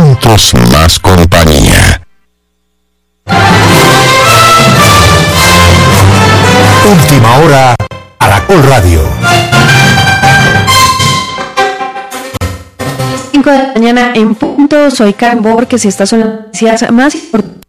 juntos más compañía. Última hora, Caracol Radio. 5 de la mañana en punto. Soy Karen Borges y estas son las noticias más importantes.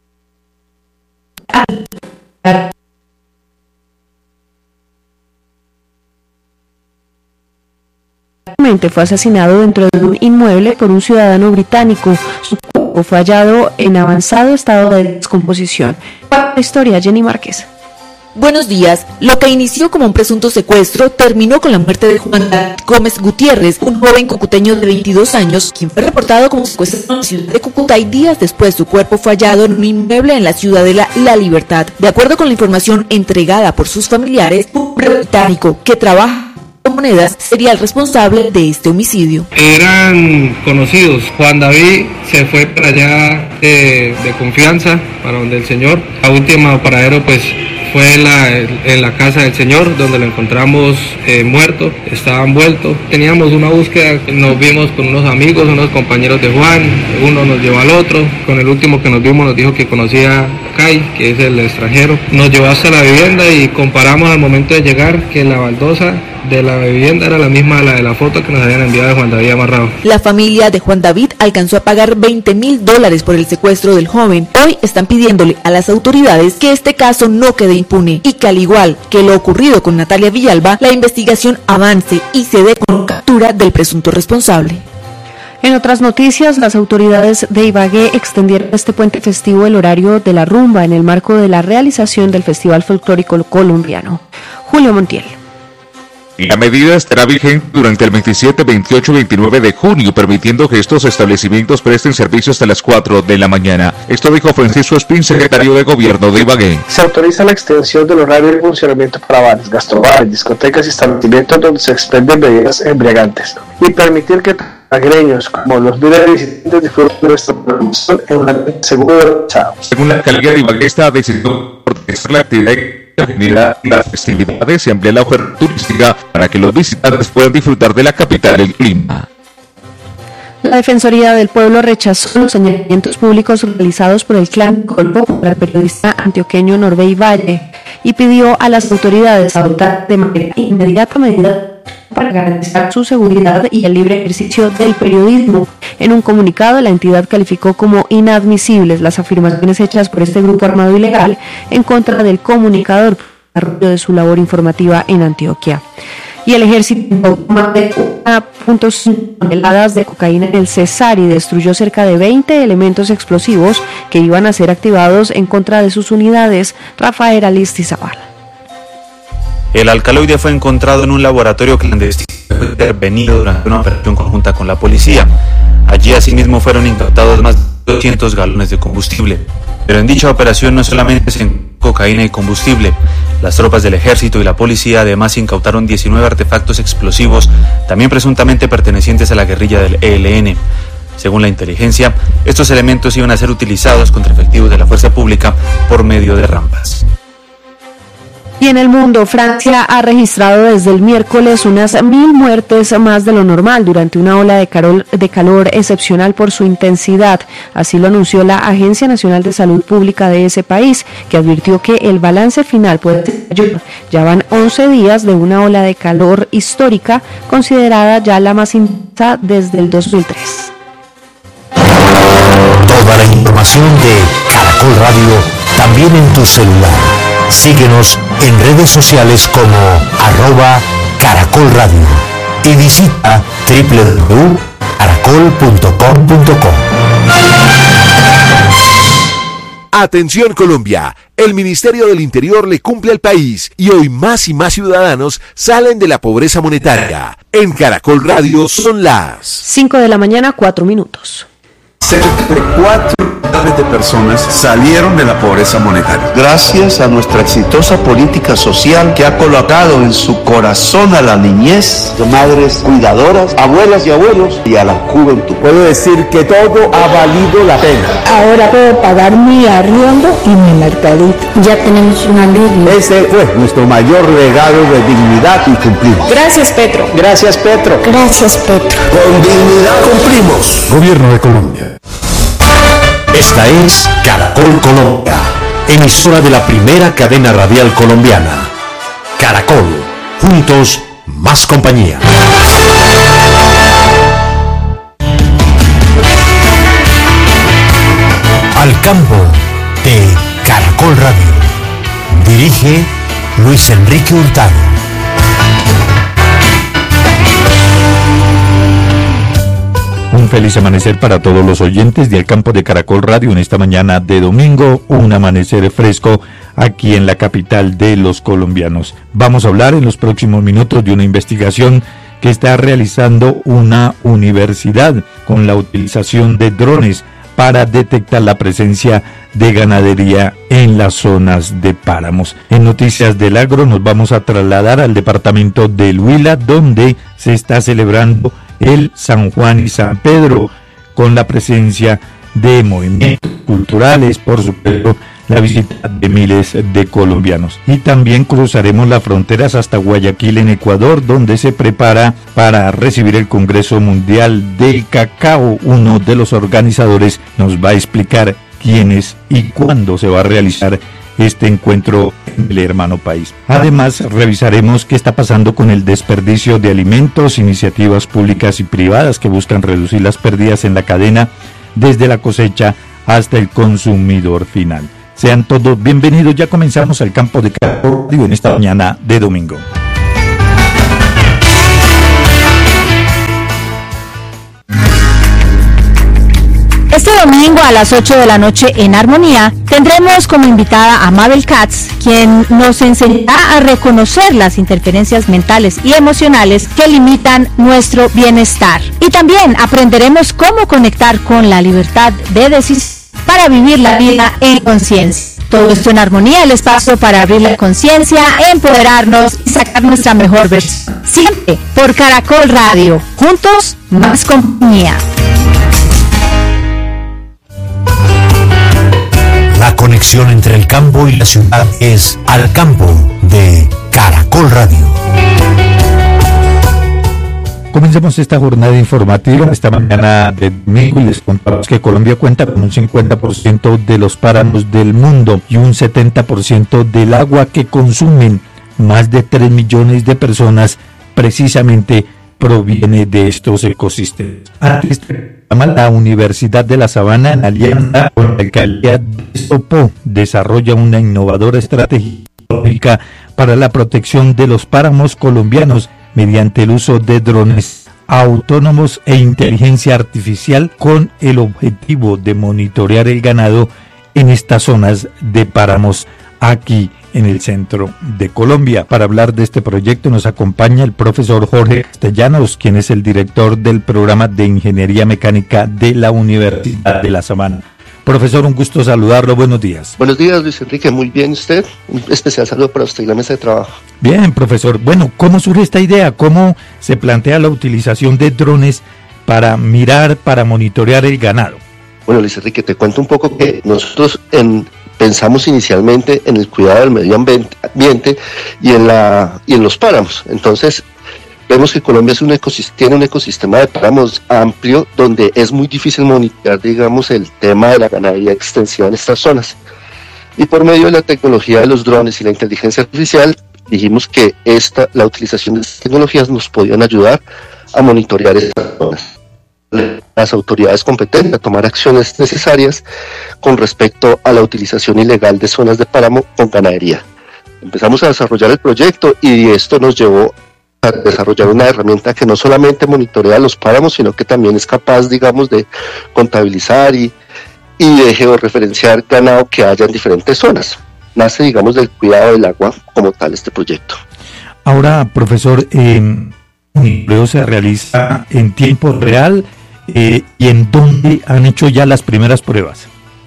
Fue asesinado dentro de un inmueble por un ciudadano británico. Su cuerpo fue hallado en avanzado estado de descomposición. Para la historia, Jenny Márquez. Buenos días. Lo que inició como un presunto secuestro terminó con la muerte de Juan Gómez Gutiérrez, un joven cucuteño de 22 años, quien fue reportado como secuestrado en la ciudad de Cúcuta y días después su cuerpo fue hallado en un inmueble en la ciudadela La Libertad. De acuerdo con la información entregada por sus familiares, un británico que trabaja monedas sería el responsable de este homicidio. Eran conocidos. Juan David se fue para allá de confianza, para donde el señor. A última paradero pues fue en la casa del señor, donde lo encontramos muerto, estaba envuelto. Teníamos una búsqueda, nos vimos con unos amigos, unos compañeros de Juan, uno nos llevó al otro. Con el último que nos vimos nos dijo que conocía a Kai, que es el extranjero. Nos llevó hasta la vivienda y comparamos al momento de llegar que la baldosa de la vivienda era la misma a la de la foto que nos habían enviado de Juan David amarrado. La familia de Juan David alcanzó a pagar $20,000 por el secuestro del joven. Hoy están pidiéndole a las autoridades que este caso no quede impune y que, al igual que lo ocurrido con Natalia Villalba, la investigación avance y se dé con captura del presunto responsable. En otras noticias, las autoridades de Ibagué extendieron este puente festivo el horario de la rumba en el marco de la realización del Festival Folclórico Colombiano. Julio Montiel. La medida estará vigente durante el 27, 28 y 29 de junio, permitiendo que estos establecimientos presten servicio hasta las 4 de la mañana. Esto dijo Francisco Espín, secretario de Gobierno de Ibagué. Se autoriza la extensión del horario de funcionamiento para bares, gastrobares, discotecas y establecimientos donde se expenden bebidas embriagantes y permitir que agreños como los visitantes disfruten de nuestra producción en un ambiente seguro y organizado. Según la alcaldía de Ibagué, está decidido organizar la actividad las festividades y ampliar la oferta turística para que los visitantes puedan disfrutar de la capital del clima. La Defensoría del Pueblo rechazó los señalamientos públicos realizados por el clan Colpo contra el periodista antioqueño Norbey Valle y pidió a las autoridades adoptar de manera inmediata medidas para garantizar su seguridad y el libre ejercicio del periodismo. En un comunicado, la entidad calificó como inadmisibles las afirmaciones hechas por este grupo armado ilegal en contra del comunicador por el desarrollo de su labor informativa en Antioquia. Y el ejército incautó más de 1.5 toneladas de cocaína en el Cesar y destruyó cerca de 20 elementos explosivos que iban a ser activados en contra de sus unidades. Rafael Alistizabal. El alcaloide fue encontrado en un laboratorio clandestino que fue intervenido durante una operación conjunta con la policía. Allí asimismo fueron incautados más de 200 galones de combustible. Pero en dicha operación no solamente se encontró cocaína y combustible. Las tropas del ejército y la policía además incautaron 19 artefactos explosivos, también presuntamente pertenecientes a la guerrilla del ELN. Según la inteligencia, estos elementos iban a ser utilizados contra efectivos de la fuerza pública por medio de rampas. Y en el mundo, Francia ha registrado desde el miércoles unas 1.000 muertes más de lo normal durante una ola de calor excepcional por su intensidad. Así lo anunció la Agencia Nacional de Salud Pública de ese país, que advirtió que el balance final puede ser mayor. Ya van 11 días de una ola de calor histórica, considerada ya la más intensa desde el 2003. Toda la información de Caracol Radio también en tu celular. Síguenos en redes sociales como @Caracol Radio y visita www.caracol.com.co. Atención Colombia, el Ministerio del Interior le cumple al país y hoy más y más ciudadanos salen de la pobreza monetaria. En Caracol Radio son las 5 de la mañana, 4 minutos. 74 de personas salieron de la pobreza monetaria. Gracias a nuestra exitosa política social que ha colocado en su corazón a la niñez, de madres cuidadoras, abuelas y abuelos y a la juventud. Puedo decir que todo ha valido la pena. Ahora puedo pagar mi arriendo y mi mercadito. Ya tenemos un alivio. Ese fue nuestro mayor regalo de dignidad y cumplimos. Gracias, Petro. Gracias, Petro. Gracias, Petro. Con dignidad cumplimos. Gobierno de Colombia. Esta es Caracol Colombia, emisora de la primera cadena radial colombiana. Caracol, juntos, más compañía. Al campo de Caracol Radio. Dirige Luis Enrique Hurtado. Un feliz amanecer para todos los oyentes del campo de Caracol Radio en esta mañana de domingo, un amanecer fresco aquí en la capital de los colombianos. Vamos a hablar en los próximos minutos de una investigación que está realizando una universidad con la utilización de drones para detectar la presencia de ganadería en las zonas de páramos. En Noticias del Agro nos vamos a trasladar al departamento del Huila, donde se está celebrando el San Juan y San Pedro, con la presencia de movimientos culturales, por supuesto, la visita de miles de colombianos. Y también cruzaremos las fronteras hasta Guayaquil, en Ecuador, donde se prepara para recibir el Congreso Mundial del Cacao. Uno de los organizadores nos va a explicar quién es y cuándo se va a realizar este encuentro en el hermano país. Además, revisaremos qué está pasando con el desperdicio de alimentos, iniciativas públicas y privadas que buscan reducir las pérdidas en la cadena desde la cosecha hasta el consumidor final. Sean todos bienvenidos, ya comenzamos el campo de Caracol en esta mañana de domingo. Este domingo a las 8 de la noche en Armonía tendremos como invitada a Mabel Katz, quien nos enseñará a reconocer las interferencias mentales y emocionales que limitan nuestro bienestar. Y también aprenderemos cómo conectar con la libertad de decisión para vivir la vida en conciencia. Todo esto en Armonía, el espacio para abrir la conciencia, empoderarnos y sacar nuestra mejor versión. Siempre por Caracol Radio. Juntos, más compañía. La conexión entre el campo y la ciudad es Al Campo de Caracol Radio. Comencemos esta jornada informativa esta mañana de domingo y les contamos que Colombia cuenta con un 50% de los páramos del mundo y un 70% del agua que consumen más de 3 millones de personas precisamente proviene de estos ecosistemas. Antes, la Universidad de La Sabana, en alianza con la alcaldía de Sopó, desarrolla una innovadora estrategia para la protección de los páramos colombianos mediante el uso de drones autónomos e inteligencia artificial, con el objetivo de monitorear el ganado en estas zonas de páramos aquí en el centro de Colombia. Para hablar de este proyecto nos acompaña el profesor Jorge Castellanos, quien es el director del programa de Ingeniería Mecánica de la Universidad de La Sabana. Profesor, un gusto saludarlo, buenos días. Buenos días, Luis Enrique, muy bien usted. Un especial saludo para usted y la mesa de trabajo. Bien, profesor. Bueno, ¿cómo surge esta idea? ¿Cómo se plantea la utilización de drones para mirar, para monitorear el ganado? Bueno, Luis Enrique, te cuento un poco que nosotros pensamos inicialmente en el cuidado del medio ambiente y en los páramos. Entonces, vemos que Colombia tiene un ecosistema de páramos amplio, donde es muy difícil monitorear, digamos, el tema de la ganadería extensiva en estas zonas. Y por medio de la tecnología de los drones y la inteligencia artificial, dijimos que la utilización de estas tecnologías nos podían ayudar a monitorear estas zonas. Las autoridades competentes a tomar acciones necesarias con respecto a la utilización ilegal de zonas de páramo con ganadería. Empezamos a desarrollar el proyecto y esto nos llevó a desarrollar una herramienta que no solamente monitorea los páramos, sino que también es capaz, digamos, de contabilizar y de georreferenciar ganado que haya en diferentes zonas. Nace, digamos, del cuidado del agua como tal este proyecto. Ahora, profesor, ¿el empleo se realiza en tiempo real y en dónde han hecho ya las primeras pruebas?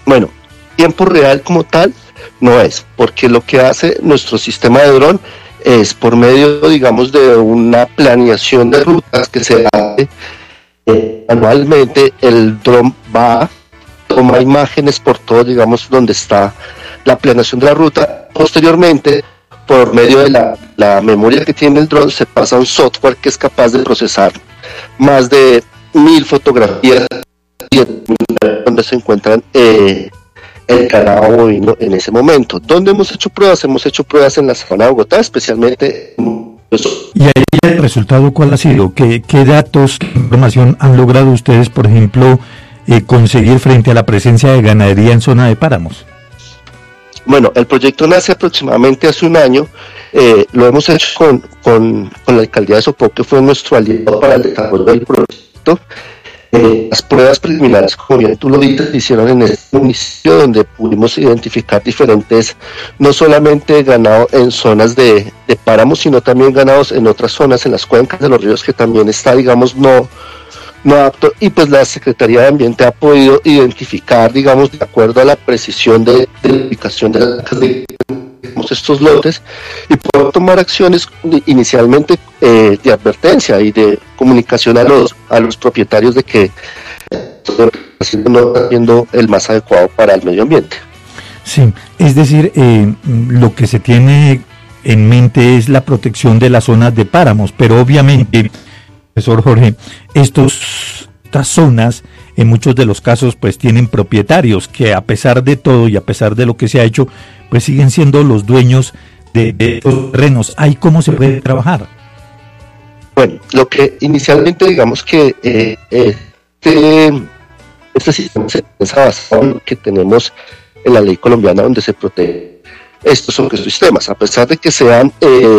Bueno, tiempo real como tal no es, porque lo que hace nuestro sistema de dron es por medio, digamos, de una planeación de rutas que se hace anualmente. El dron va, toma imágenes por todo, digamos, donde está la planeación de la ruta. Posteriormente, por medio de la memoria que tiene el dron, se pasa a un software que es capaz de procesar más de 1000 fotografías donde se encuentran el ganado bovino en ese momento. ¿Dónde hemos hecho pruebas? Hemos hecho pruebas en la sabana de Bogotá, especialmente. ¿Y ahí el resultado cuál ha sido? ¿Qué datos, qué información han logrado ustedes, por ejemplo, conseguir frente a la presencia de ganadería en zona de páramos? Bueno, el proyecto nace aproximadamente hace un año. Lo hemos hecho con la alcaldía de Sopó, que fue nuestro aliado para el desarrollo del proyecto. Las pruebas preliminares, como bien tú lo dices, se hicieron en este municipio, donde pudimos identificar diferentes, no solamente ganado en zonas de páramos, sino también ganados en otras zonas, en las cuencas de los ríos, que también está, digamos, no apto, y pues la Secretaría de Ambiente ha podido identificar, digamos, de acuerdo a la precisión de la ubicación de estos lotes, y poder tomar acciones inicialmente de advertencia y de comunicación a los propietarios de que no está siendo el más adecuado para el medio ambiente. Sí, es decir, lo que se tiene en mente es la protección de las zonas de páramos, pero obviamente, profesor Jorge, estas zonas en muchos de los casos pues tienen propietarios que, a pesar de todo y a pesar de lo que se ha hecho, pues siguen siendo los dueños de estos terrenos. ¿Ahí cómo se puede trabajar? Bueno, lo que inicialmente, digamos que este sistema se piensa basado en lo que tenemos en la ley colombiana, donde se protege estos sistemas. A pesar de que sean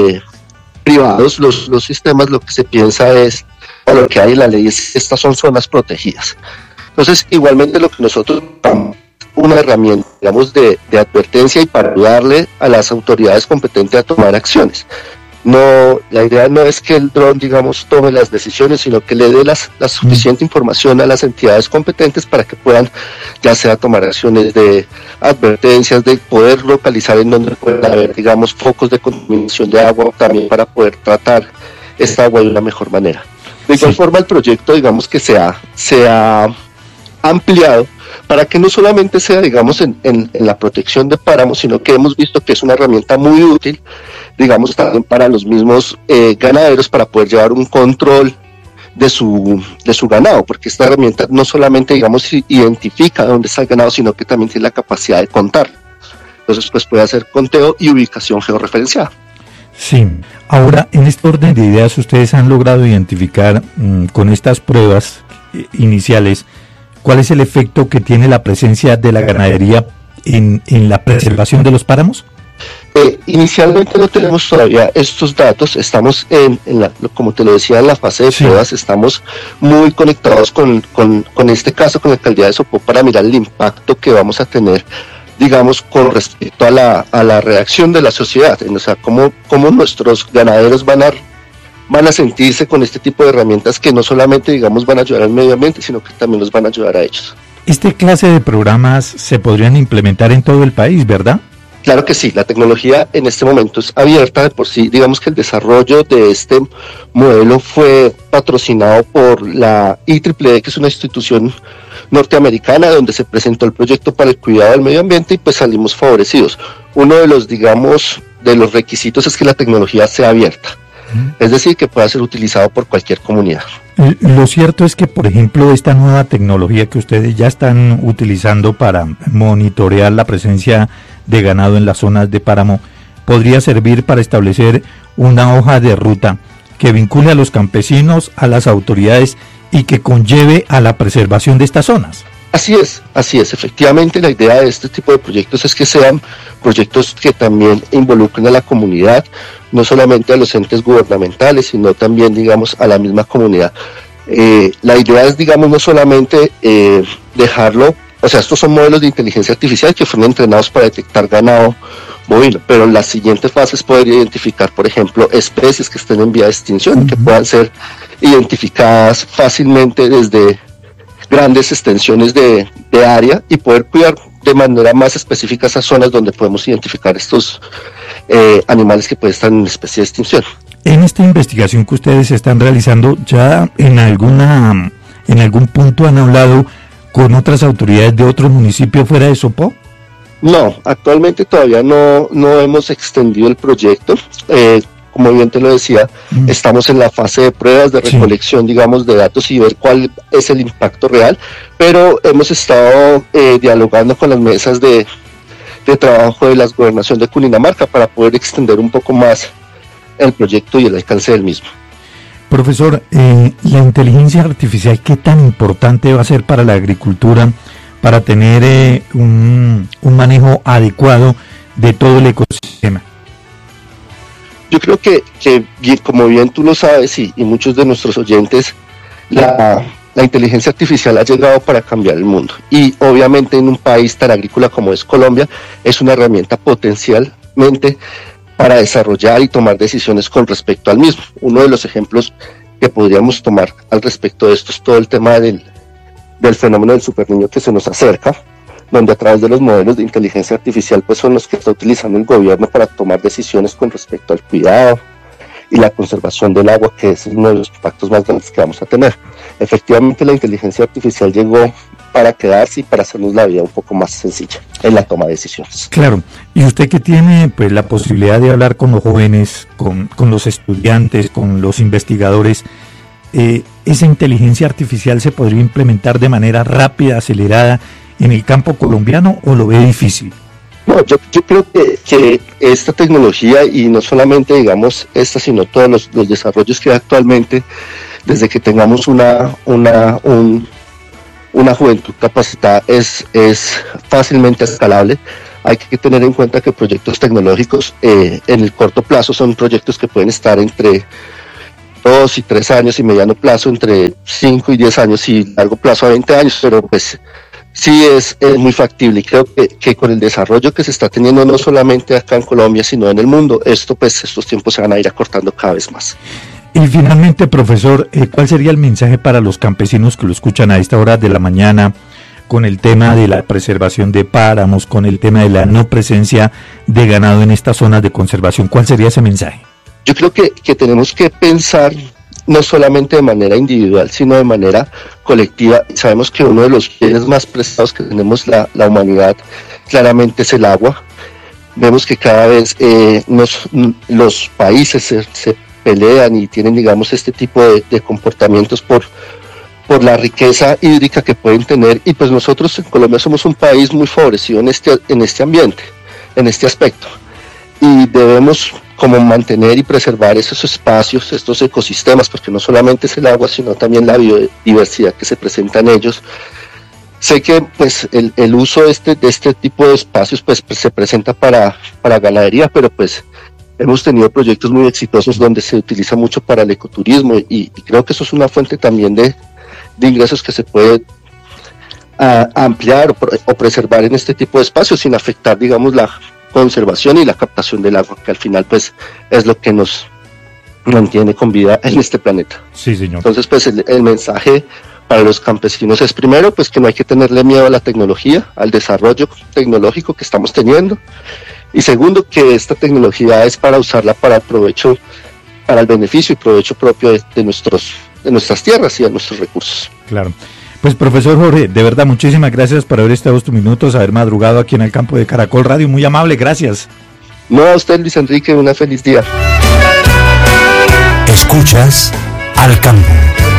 privados los sistemas, lo que se piensa es, o lo que hay en la ley es que estas son zonas protegidas. Entonces, igualmente lo que nosotros una herramienta, digamos, de advertencia y para ayudarle a las autoridades competentes a tomar acciones. No, la idea no es que el dron, digamos, tome las decisiones, sino que le dé la suficiente información a las entidades competentes para que puedan, ya sea tomar acciones de advertencias, de poder localizar en donde pueden haber, digamos, focos de contaminación de agua, también para poder tratar esta agua de una mejor manera. De igual forma, el proyecto, digamos, que se ha ampliado para que no solamente sea, digamos, en la protección de páramos, sino que hemos visto que es una herramienta muy útil, digamos, también para los mismos ganaderos, para poder llevar un control de su ganado, porque esta herramienta no solamente, digamos, identifica dónde está el ganado, sino que también tiene la capacidad de contar. Entonces, pues puede hacer conteo y ubicación georreferenciada. Sí. Ahora, en este orden de ideas, ustedes han logrado identificar con estas pruebas iniciales cuál es el efecto que tiene la presencia de la ganadería en la preservación de los páramos. Inicialmente no tenemos todavía estos datos, estamos como te lo decía, en la fase de pruebas. Estamos muy conectados con este caso, con la alcaldía de Sopó, para mirar el impacto que vamos a tener, digamos, con respecto a la reacción de la sociedad, o sea, cómo nuestros ganaderos van a sentirse con este tipo de herramientas que no solamente, digamos, van a ayudar al medio ambiente, sino que también los van a ayudar a ellos. ¿Este clase de programas se podrían implementar en todo el país, verdad? Claro que sí, la tecnología en este momento es abierta de por sí. Digamos que el desarrollo de este modelo fue patrocinado por la IEEE, que es una institución norteamericana, donde se presentó el proyecto para el cuidado del medio ambiente, y pues salimos favorecidos. Uno de los, digamos, de los requisitos es que la tecnología sea abierta, es decir, que pueda ser utilizado por cualquier comunidad. Lo cierto es que, por ejemplo, esta nueva tecnología que ustedes ya están utilizando para monitorear la presencia de ganado en las zonas de páramo podría servir para establecer una hoja de ruta que vincule a los campesinos, a las autoridades y que conlleve a la preservación de estas zonas. Así es, efectivamente la idea de este tipo de proyectos es que sean proyectos que también involucren a la comunidad, no solamente a los entes gubernamentales, sino también, digamos, a la misma comunidad. La idea es, digamos, no solamente dejarlo, o sea, estos son modelos de inteligencia artificial que fueron entrenados para detectar ganado bovino, pero en las siguientes fases poder identificar, por ejemplo, especies que estén en vía de extinción, que puedan ser identificadas fácilmente desde grandes extensiones de área, y poder cuidar de manera más específica esas zonas donde podemos identificar estos animales que pueden estar en especie de extinción. En esta investigación que ustedes están realizando, ¿ya en algún punto han hablado con otras autoridades de otros municipios fuera de Sopó? No, actualmente todavía no hemos extendido el proyecto. Como bien te lo decía, estamos en la fase de pruebas, de recolección, digamos, de datos y ver cuál es el impacto real, pero hemos estado dialogando con las mesas de trabajo de la gobernación de Cundinamarca para poder extender un poco más el proyecto y el alcance del mismo. Profesor, la inteligencia artificial, ¿qué tan importante va a ser para la agricultura para tener un manejo adecuado de todo el ecosistema? Yo creo que como bien tú lo sabes y muchos de nuestros oyentes, la inteligencia artificial ha llegado para cambiar el mundo, y obviamente en un país tan agrícola como es Colombia es una herramienta potencialmente para desarrollar y tomar decisiones con respecto al mismo. Uno de los ejemplos que podríamos tomar al respecto de esto es todo el tema del fenómeno del superniño que se nos acerca, donde a través de los modelos de inteligencia artificial pues son los que está utilizando el gobierno para tomar decisiones con respecto al cuidado y la conservación del agua, que es uno de los impactos más grandes que vamos a tener. Efectivamente, la inteligencia artificial llegó para quedarse y para hacernos la vida un poco más sencilla en la toma de decisiones. Claro, y usted que tiene pues la posibilidad de hablar con los jóvenes, con los estudiantes, con los investigadores, ¿esa inteligencia artificial se podría implementar de manera rápida, acelerada en el campo colombiano, o lo ve difícil? No, yo creo que esta tecnología, y no solamente digamos esta, sino todos los desarrollos que hay actualmente, desde que tengamos una juventud capacitada, es fácilmente escalable. Hay que tener en cuenta que proyectos tecnológicos en el corto plazo son proyectos que pueden estar entre 2 y 3 años, y mediano plazo entre 5 y 10 años, y largo plazo a 20 años, pero pues sí es muy factible, y creo que con el desarrollo que se está teniendo no solamente acá en Colombia, sino en el mundo, estos tiempos se van a ir acortando cada vez más. Y finalmente, profesor, ¿cuál sería el mensaje para los campesinos que lo escuchan a esta hora de la mañana con el tema de la preservación de páramos, con el tema de la no presencia de ganado en estas zonas de conservación? ¿Cuál sería ese mensaje? Yo creo que tenemos que pensar no solamente de manera individual, sino de manera colectiva. Sabemos que uno de los bienes más prestados que tenemos la humanidad claramente es el agua. Vemos que cada vez los países se pelean y tienen, digamos, este tipo de comportamientos por la riqueza hídrica que pueden tener, y pues nosotros en Colombia somos un país muy favorecido en este ambiente, en este aspecto, y debemos como mantener y preservar esos espacios, estos ecosistemas, porque no solamente es el agua, sino también la biodiversidad que se presenta en ellos. Sé que pues el uso de este tipo de espacios pues se presenta para ganadería, pero pues hemos tenido proyectos muy exitosos donde se utiliza mucho para el ecoturismo, y creo que eso es una fuente también de ingresos que se puede ampliar o preservar en este tipo de espacios sin afectar, digamos, la conservación y la captación del agua, que al final pues es lo que nos mantiene con vida en este planeta. Sí, señor. Entonces pues el mensaje para los campesinos es, primero, pues que no hay que tenerle miedo a la tecnología, al desarrollo tecnológico que estamos teniendo, y segundo, que esta tecnología es para usarla para el provecho, para el beneficio y provecho propio de nuestras tierras y de nuestros recursos. Claro. Pues profesor Jorge, de verdad muchísimas gracias por haber estado estos minutos, haber madrugado aquí en el campo de Caracol Radio, muy amable, gracias. No, a usted, Luis Enrique, una feliz día. Escuchas Al Campo.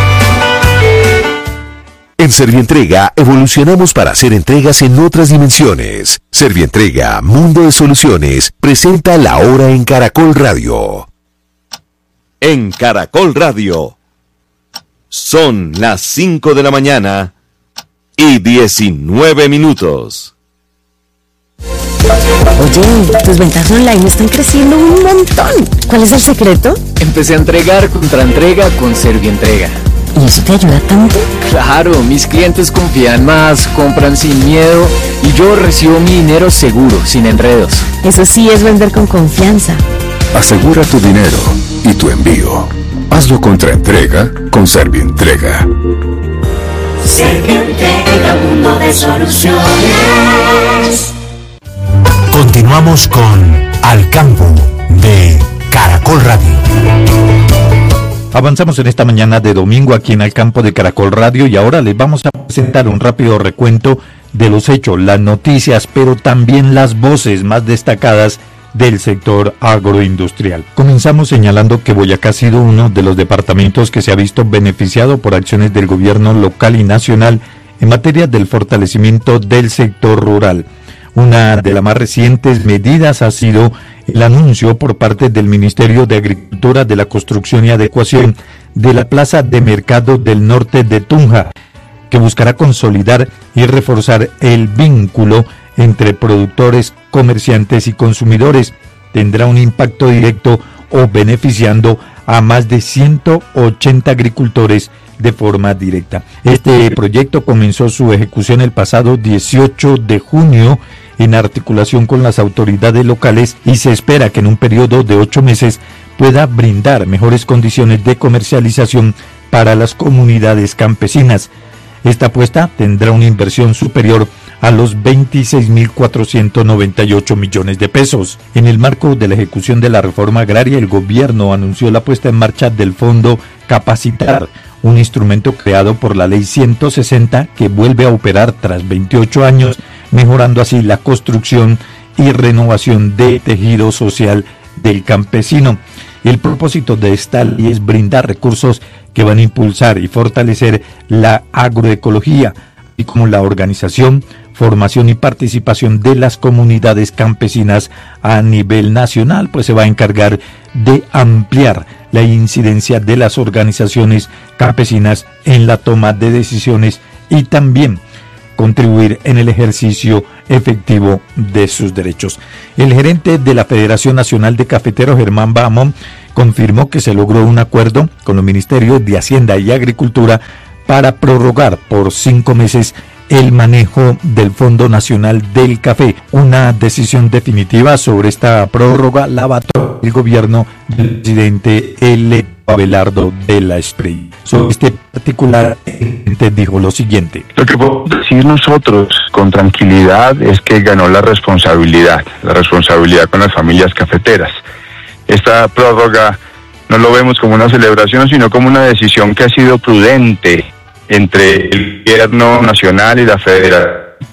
En Servientrega evolucionamos para hacer entregas en otras dimensiones. Servientrega, Mundo de Soluciones, presenta La Hora en Caracol Radio. En Caracol Radio. Son las 5 de la mañana y 19 minutos. Oye, tus ventas online están creciendo un montón. ¿Cuál es el secreto? Empecé a entregar contra entrega con Servientrega. ¿Y eso te ayuda tanto? Claro, mis clientes confían más, compran sin miedo y yo recibo mi dinero seguro, sin enredos. Eso sí es vender con confianza. Asegura tu dinero y tu envío. Hazlo contra entrega con Servientrega. Servientrega. mundo de soluciones. Continuamos con Al Campo de Caracol Radio. Avanzamos en esta mañana de domingo aquí en Al Campo de Caracol Radio y ahora les vamos a presentar un rápido recuento de los hechos, las noticias, pero también las voces más destacadas del sector agroindustrial. Comenzamos señalando que Boyacá ha sido uno de los departamentos que se ha visto beneficiado por acciones del gobierno local y nacional en materia del fortalecimiento del sector rural. Una de las más recientes medidas ha sido el anuncio por parte del Ministerio de Agricultura de la construcción y adecuación de la Plaza de Mercado del Norte de Tunja, que buscará consolidar y reforzar el vínculo entre productores, comerciantes y consumidores. Tendrá un impacto directo o beneficiando a más de 180 agricultores de forma directa. Este proyecto comenzó su ejecución el pasado 18 de junio en articulación con las autoridades locales y se espera que en un periodo de 8 meses pueda brindar mejores condiciones de comercialización para las comunidades campesinas. Esta apuesta tendrá una inversión superior a los 26.498 millones de pesos. En el marco de la ejecución de la reforma agraria, el gobierno anunció la puesta en marcha del Fondo Capacitar, un instrumento creado por la Ley 160 que vuelve a operar tras 28 años, mejorando así la construcción y renovación de tejido social del campesino. El propósito de esta ley es brindar recursos que van a impulsar y fortalecer la agroecología, y como la organización, formación y participación de las comunidades campesinas a nivel nacional, pues se va a encargar de ampliar la incidencia de las organizaciones campesinas en la toma de decisiones y también contribuir en el ejercicio efectivo de sus derechos. El gerente de la Federación Nacional de Cafeteros, Germán Bahamón, confirmó que se logró un acuerdo con los Ministerios de Hacienda y Agricultura para prorrogar por 5 meses el manejo del Fondo Nacional del Café. Una decisión definitiva sobre esta prórroga la va a tomar el gobierno del presidente Abelardo de la Espriella. Sobre este particular, dijo lo siguiente: lo que podemos decir nosotros con tranquilidad es que ganó la responsabilidad con las familias cafeteras. Esta prórroga no lo vemos como una celebración, sino como una decisión que ha sido prudente entre el gobierno nacional y la federación.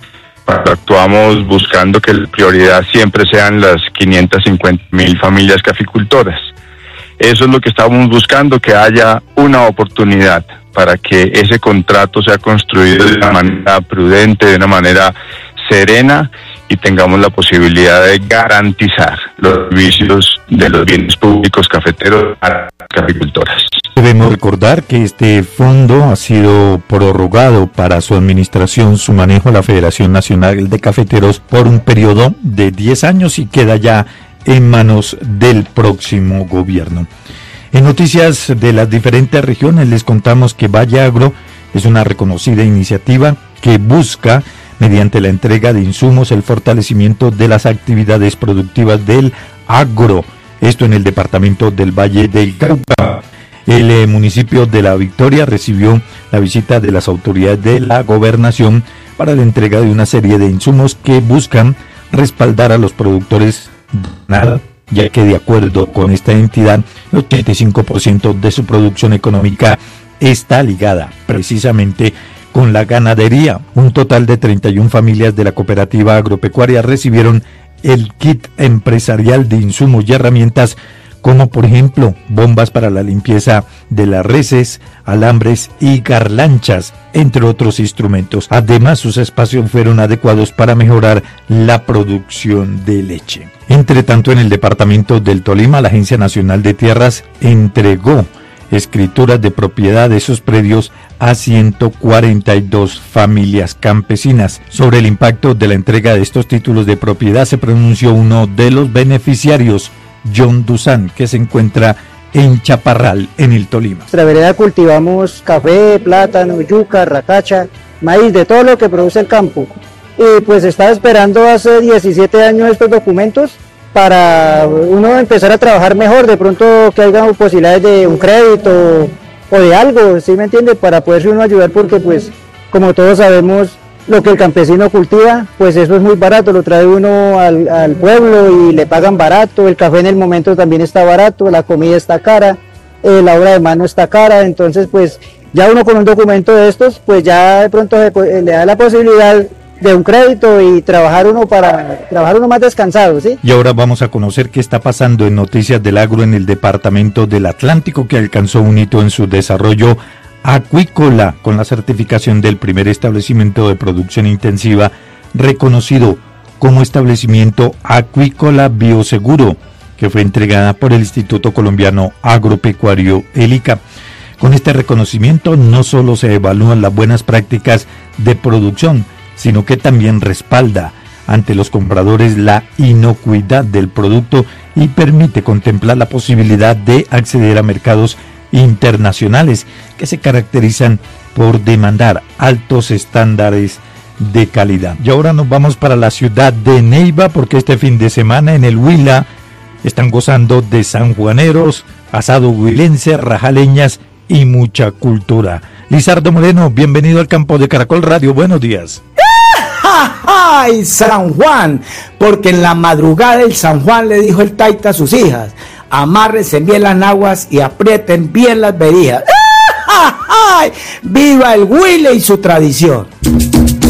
Actuamos buscando que la prioridad siempre sean las 550.000 familias caficultoras. Eso es lo que estamos buscando, que haya una oportunidad para que ese contrato sea construido de una manera prudente, de una manera serena, y tengamos la posibilidad de garantizar los servicios de los bienes públicos cafeteros a las caficultoras. Debemos recordar que este fondo ha sido prorrogado para su administración, su manejo a la Federación Nacional de Cafeteros por un periodo de 10 años y queda ya en manos del próximo gobierno. En noticias de las diferentes regiones les contamos que Valle Agro es una reconocida iniciativa que busca, mediante la entrega de insumos, el fortalecimiento de las actividades productivas del agro, esto en el departamento del Valle del Cauca. El municipio de La Victoria recibió la visita de las autoridades de la gobernación para la entrega de una serie de insumos que buscan respaldar a los productores, ya que de acuerdo con esta entidad, el 85% de su producción económica está ligada precisamente con la ganadería. Un total de 31 familias de la cooperativa agropecuaria recibieron el kit empresarial de insumos y herramientas, como por ejemplo bombas para la limpieza de las reses, alambres y garlanchas, entre otros instrumentos. Además, sus espacios fueron adecuados para mejorar la producción de leche. Entre tanto, en el departamento del Tolima, la Agencia Nacional de Tierras entregó escrituras de propiedad de esos predios a 142 familias campesinas. Sobre el impacto de la entrega de estos títulos de propiedad se pronunció uno de los beneficiarios, John Duzán, que se encuentra en Chaparral, en el Tolima. En nuestra vereda cultivamos café, plátano, yuca, ratacha, maíz, de todo lo que produce el campo. Y pues estaba esperando hace 17 años estos documentos para uno empezar a trabajar mejor, de pronto que haya posibilidades de un crédito o de algo, ¿sí me entiende? Para poderse uno ayudar, porque pues como todos sabemos, lo que el campesino cultiva, pues eso es muy barato, lo trae uno al pueblo y le pagan barato, el café en el momento también está barato, la comida está cara, la obra de mano está cara, entonces pues ya uno con un documento de estos, pues ya de pronto le da la posibilidad de un crédito y trabajar uno más descansado, ¿sí? Y ahora vamos a conocer qué está pasando en Noticias del Agro en el departamento del Atlántico, que alcanzó un hito en su desarrollo acuícola con la certificación del primer establecimiento de producción intensiva reconocido como establecimiento acuícola bioseguro, que fue entregada por el Instituto Colombiano Agropecuario, el ICA. Con este reconocimiento no solo se evalúan las buenas prácticas de producción, sino que también respalda ante los compradores la inocuidad del producto y permite contemplar la posibilidad de acceder a mercados internacionales que se caracterizan por demandar altos estándares de calidad. Y ahora nos vamos para la ciudad de Neiva, porque este fin de semana en el Huila están gozando de sanjuaneros, asado huilense, rajaleñas y mucha cultura. Lizardo Moreno, bienvenido al campo de Caracol Radio, buenos días. ¡Ay, San Juan! Porque en la madrugada el San Juan le dijo el taita a sus hijas: amárrense bien las naguas y aprieten bien las verijas. ¡Ay! ¡Viva el Huila y su tradición!